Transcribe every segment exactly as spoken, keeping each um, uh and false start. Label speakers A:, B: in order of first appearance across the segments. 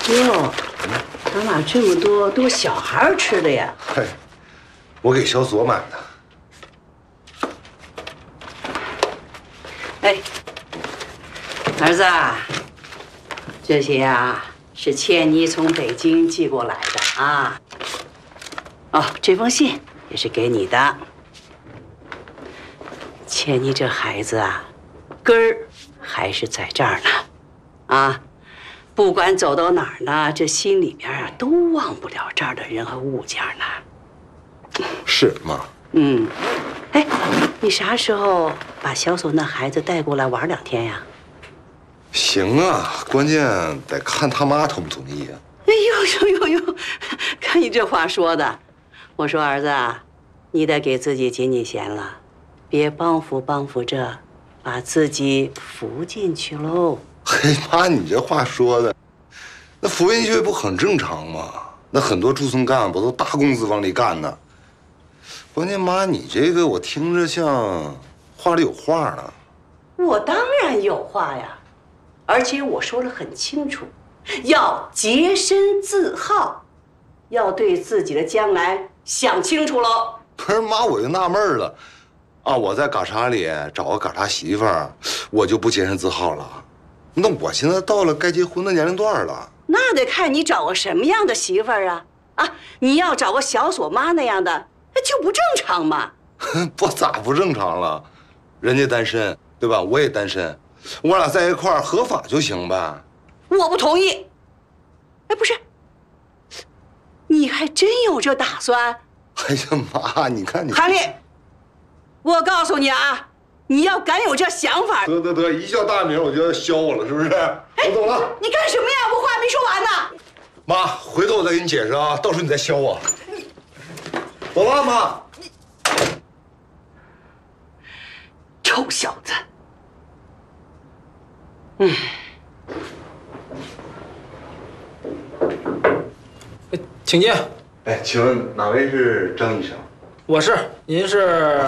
A: 哟，怎么这么多都小孩吃的呀？
B: 嘿，我给小左买的。
A: 哎，儿子，这些啊是倩妮从北京寄过来的啊。哦，这封信也是给你的。倩妮这孩子啊，根儿还是在这儿呢，啊。 不管走到哪儿呢，这心里边啊都忘不了这儿的人和物件呢。
B: 是妈。
A: 嗯，哎，你啥时候把小锁那孩子带过来玩两天呀？
B: 行啊，关键得看他妈同不同意啊。
A: 哎呦呦呦呦，看你这话说的，我说儿子啊，你得给自己紧紧弦了，别帮扶帮扶着，把自己扶进去喽。
B: 嘿妈，你这话说的，那扶进去不很正常吗？那很多基层干部都大公司往里干呢。关键妈，你这个我听着像话里有话呢。
A: 我当然有话呀，而且我说得很清楚，要洁身自好，要对自己的将来想清楚喽。
B: 不是妈，我就纳闷了，啊，我在嘎查里找个嘎查媳妇儿，我就不洁身自好了。 那我现在到了该结婚的年龄段了，
A: 那得看你找个什么样的媳妇儿啊！啊，你要找个小锁妈那样的，那就不正常嘛。
B: 不咋不正常了，人家单身对吧？我也单身，我俩在一块儿合法就行呗。
A: 我不同意。哎，不是，你还真有这打算？
B: 哎呀妈，你看你
A: 韩丽，我告诉你啊。 你要敢有这想法，
B: 得得得，一叫大名我就要削我了，是不是？我走了。
A: 你干什么呀？我话没说完呢。
B: 妈，回头我再给你解释啊，到时候你再削我。走了，妈。
A: 臭小子。嗯。
C: 请进。
B: 哎，请问哪位是张医生？
C: 我是，您是？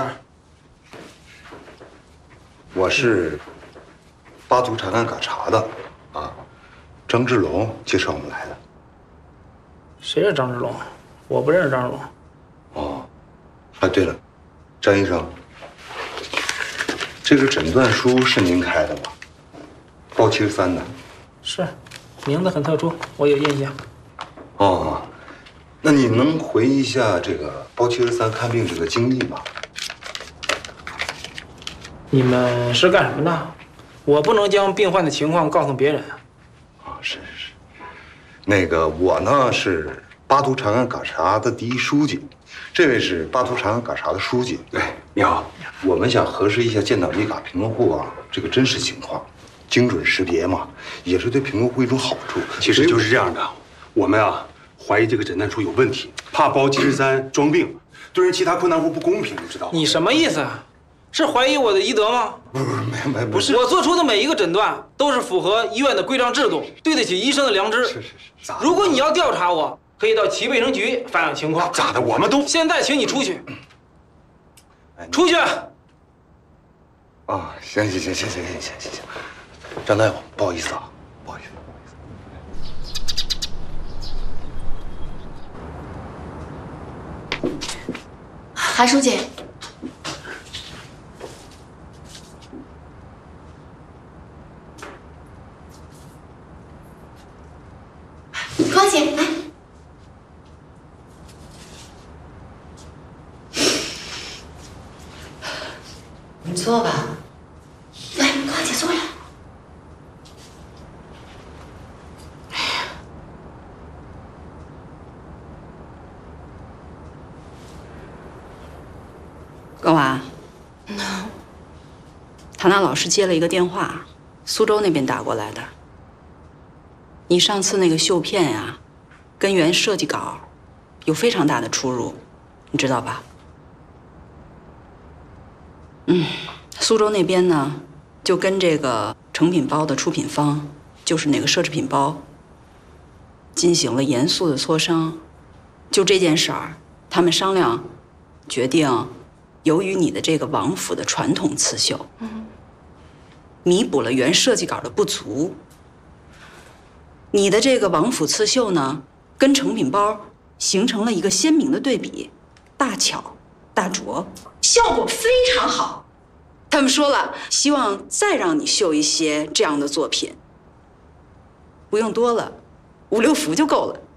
B: 我是巴图查干嘎查的，啊，张志龙介绍我们来的。
C: 谁是张志龙？我不认识张志龙。
B: 哦，啊，对了，张医生，这个诊断书是您开的吧？包七十三的。
C: 是，名字很特殊，我有印象。
B: 哦，那你能回忆一下这个包七十三看病这个经历吗？
C: 你们是干什么的？我不能将病患的情况告诉别人。
B: 啊，是是是，那个我呢是巴图查干嘎查的第一书记，这位是巴图查干嘎查的书记。哎，你好，我们想核实一下建档一嘎评论户啊这个真实情况，精准识别嘛，也是对评论户一种好处。
D: 其实就是这样的，我们啊怀疑这个诊断书有问题，怕包七十三装病，对人其他困难户不公平，你知道吗？
C: 你什么意思啊？ 是怀疑我的医德吗？
B: 不是，没有没有，
C: 不是，我做出的每一个诊断都是符合医院的规章制度，对得起医生的良知。
B: 是是是。
C: 如果你要调查我，可以到齐卫生局反映情况。
D: 咋的？我们都
C: 现在请你出去。出去。
B: 啊，行行行行行行行行行，张大夫，不好意思啊，不好意
E: 思。韩书记。 高姐，来，
F: 你坐吧。
E: 来，高姐坐来。
F: 哎呀，
A: 高娃，唐娜老师接了一个电话，苏州那边打过来的。 你上次那个绣片呀、啊，跟原设计稿有非常大的出入，你知道吧？嗯，苏州那边呢，就跟这个成品包的出品方，就是那个奢侈品包，进行了严肃的磋商。就这件事儿，他们商量，决定，由于你的这个王府的传统刺绣，嗯，弥补了原设计稿的不足。 你的这个王府刺绣呢，跟成品包形成了一个鲜明的对比，大巧大拙，效果非常好。他们说了，希望再让你绣一些这样的作品，不用多了，五六幅就够了。